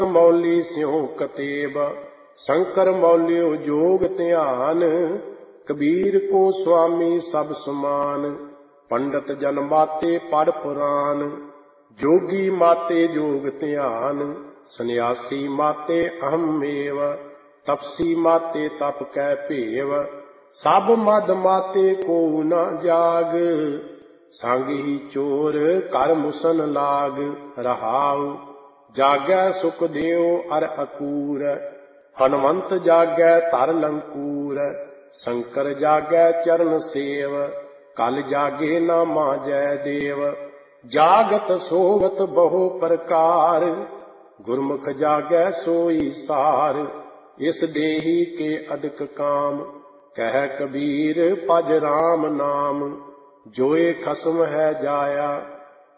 ਮੌਲੀ ਸਿਉ ਕਤੇਬ, ਸ਼ੰਕਰ ਮੌਲਿਓ ਜੋਗ ਧਿਆਨ। ਕਬੀਰ ਕੋ ਸੁਆਮੀ ਸਭ ਸਮਾਨ, ਪੰਡਤ ਜਨ ਮਾਤੇ ਪੜ ਪੁਰਾਨ। ਜੋਗੀ ਮਾਤੇ ਜੋਗ ਧਿਆਨ, ਸੰਨਿਆਸੀ ਮਾਤੇ ਅਹਮੇਵ। ਤਪਸੀ ਮਾਤੇ ਤਪ ਕੈ ਭੇਵ, ਸਭ ਮਦ ਮਾਤੇ ਕੋ ਨ ਜਾਗ। ਸੰਗਿ ਚੋਰ ਘਰ ਮੁਸਨ ਲਾਗ, ਰਹਾਉ ਜਾਗੈ ਸੁਖ ਦਿਓ ਅਰ ਅਕੂਰ। ਹਨਵੰਤ ਜਾਗੈ ਧਰ ਲੰਕੂਰ, ਸ਼ੰਕਰ ਜਾਗੈ ਚਰਨ ਸੇਵ। ਕਲ ਜਾਗੇ ਨਾਮਾ ਜੈ ਦੇਵ, ਜਾਗਤ ਸੋਵਤ ਬਹੁ ਪ੍ਰਕਾਰ। ਗੁਰਮੁਖ ਜਾਗੈ ਸੋਈ ਸਾਰ, ਇਸ ਦੇਹੀ ਕੇ ਅਦਕ ਕਾਮ। ਕਹਿ ਕਬੀਰ ਭਜ ਰਾਮ ਨਾਮ, ਜੋਏ ਖਸਮ ਹੈ ਜਾਇਆ।